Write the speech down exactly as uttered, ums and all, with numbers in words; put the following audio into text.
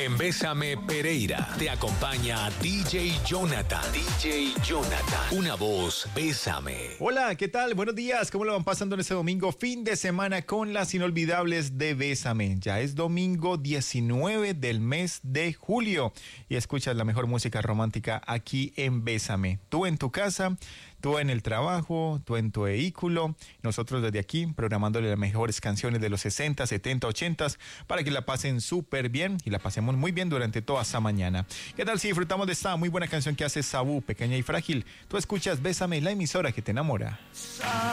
En Bésame Pereira te acompaña D J Jonathan. D J Jonathan. Una voz, Bésame. Hola, ¿qué tal? Buenos días. ¿Cómo lo van pasando en este domingo? Fin de semana con las inolvidables de Bésame. Ya es domingo diecinueve del mes de julio y escuchas la mejor música romántica aquí en Bésame. Tú en tu casa, tú en el trabajo, tú en tu vehículo. Nosotros desde aquí programándole las mejores canciones de los sesenta, setenta, ochenta para que la pasen súper bien y la pasemos muy bien durante toda esta mañana. ¿Qué tal si disfrutamos de esta muy buena canción que hace Sabú, Pequeña y Frágil? Tú escuchas Bésame, la emisora que te enamora.